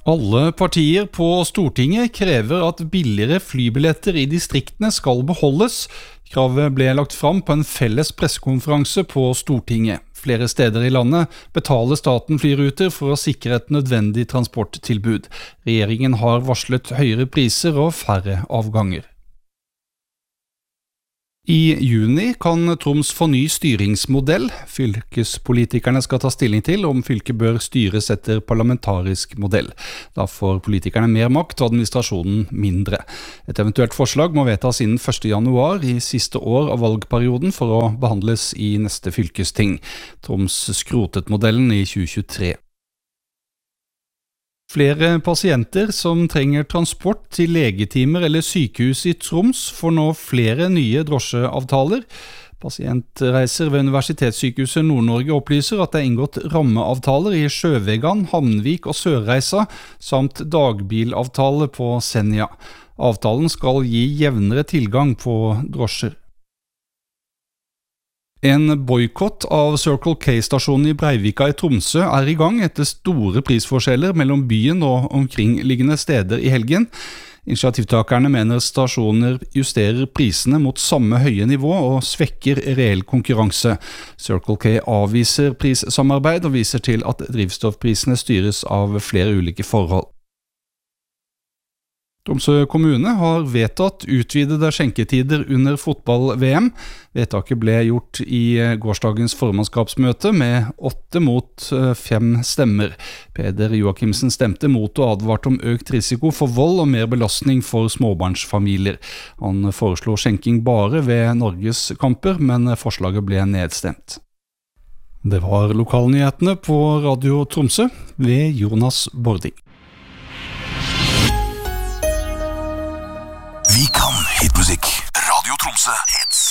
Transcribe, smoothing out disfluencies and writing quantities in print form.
Alle partier på Stortinget krever at billigere flybilletter i distriktene skal beholdes. Kravet ble lagt fram på en felles pressekonferanse på Stortinget. Flere steder i landet betaler staten flyruter for å sikre et nødvendig transporttilbud. Regjeringen har varslet høyere priser og færre avganger. I juni kan Troms få ny styringsmodell. Fylkespolitikerne skal ta stilling til om fylket bør styres etter parlamentarisk modell. Da får politikerne mer makt og administrasjonen mindre. Et eventuelt forslag må vedtas innen 1. januar i siste år av valgperioden for å behandles i neste fylkesting. Troms skrotet modellen i 2023. Flere pasienter som trenger transport til legetimer eller sykehus i Troms får nå flere nye drosjeavtaler. Pasientreiser ved Universitetssykehuset Nord-Norge opplyser at det er inngått rammeavtaler i Sjøvegan, Hamnvik og Sørreisa, samt dagbilavtale på Senja. Avtalen skal gi jevnere tilgang på drosjer. En boykott av Circle K-stasjonen i Breivika i Tromsø er i gang etter store prisforskjeller mellom byen og omkringliggende steder i helgen. Initiativtakerne mener stasjoner justerer prisene mot samme høye nivå og svekker reell konkurranse. Circle K avviser prissamarbeid og viser til at drivstoffprisene styres av flere ulike forhold. Tromsø kommune har vedtatt utvidede skjenketider under fotball-VM. Vedtaket ble gjort i gårsdagens formannskapsmøte med 8 mot 5 stemmer. Peder Joakimsen stemte mot og advarte om økt risiko for vold og mer belastning for småbarnsfamilier. Han foreslo skjenking bare ved Norges kamper, men forslaget ble nedstemt. Det var lokalnyhetene på Radio Tromsø ved Jonas Bording. Vi kan hitmusikk. Radio Tromsø hits.